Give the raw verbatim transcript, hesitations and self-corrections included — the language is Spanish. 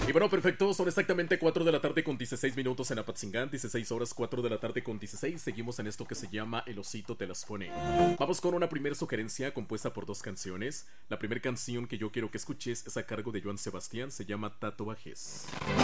Y bueno, perfecto, son exactamente cuatro de la tarde con dieciséis minutos en Apatzingán, dieciséis horas, cuatro de la tarde con dieciséis. Seguimos en esto que se llama El Osito Te Las Pone. Vamos con una primera sugerencia compuesta por dos canciones. La primera canción que yo quiero que escuches es a cargo de Joan Sebastián, se llama Tatuajes.